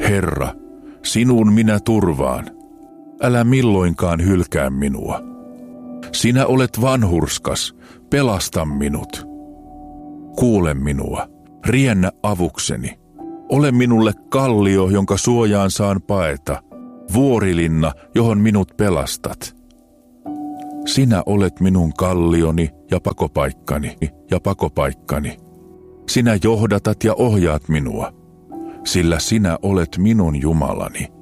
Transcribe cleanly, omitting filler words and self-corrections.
Herra, sinuun minä turvaan. Älä milloinkaan hylkää minua. Sinä olet vanhurskas, pelasta minut. Kuule minua, riennä avukseni. Ole minulle kallio, jonka suojaan saan paeta, vuorilinna, johon minut pelastat. Sinä olet minun kallioni ja pakopaikkani. Sinä johdatat ja ohjaat minua, sillä sinä olet minun Jumalani.